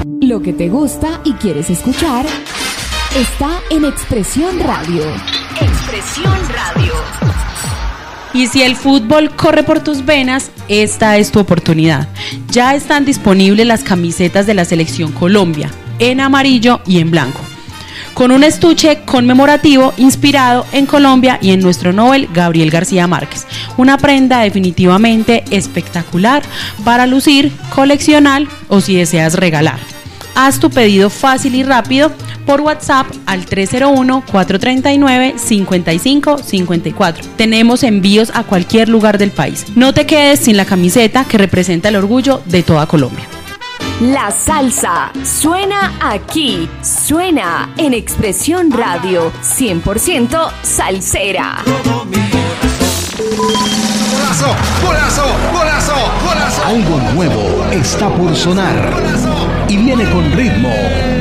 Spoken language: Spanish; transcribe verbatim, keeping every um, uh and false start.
Lo que te gusta y quieres escuchar está en Expresión Radio. Expresión Radio. Y si el fútbol corre por tus venas, esta es tu oportunidad. Ya están disponibles las camisetas de la Selección Colombia, en amarillo y en blanco, con un estuche conmemorativo inspirado en Colombia y en nuestro Nobel Gabriel García Márquez. Una prenda definitivamente espectacular para lucir, coleccionar o si deseas regalar. Haz tu pedido fácil y rápido por WhatsApp al tres cero uno, cuatro tres nueve, cinco cinco cinco cuatro. Tenemos envíos a cualquier lugar del país. No te quedes sin la camiseta que representa el orgullo de toda Colombia. La salsa suena aquí, suena en Expresión Radio, cien por ciento salsera. ¡Golazo! ¡Golazo! ¡Golazo! ¡Golazo! Algo nuevo está por sonar y viene con ritmo,